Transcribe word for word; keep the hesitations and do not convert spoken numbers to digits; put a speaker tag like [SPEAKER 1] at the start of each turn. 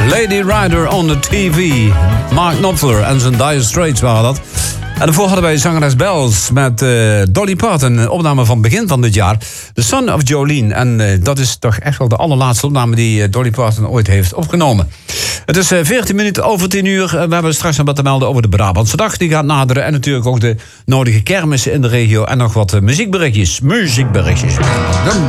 [SPEAKER 1] Lady Rider on the T V. Mark Knopfler en zijn Dire Straits waren dat. En daarvoor hadden wij zangeres Bells met uh, Dolly Parton. Een opname van begin van dit jaar. The Son of Jolene. En uh, dat is toch echt wel de allerlaatste opname die uh, Dolly Parton ooit heeft opgenomen. Het is uh, veertien minuten over tien uur. Uh, we hebben straks nog wat te melden over de Brabantse dag. Die gaat naderen. En natuurlijk ook de nodige kermissen in de regio. En nog wat uh, muziekberichtjes. Muziekberichtjes.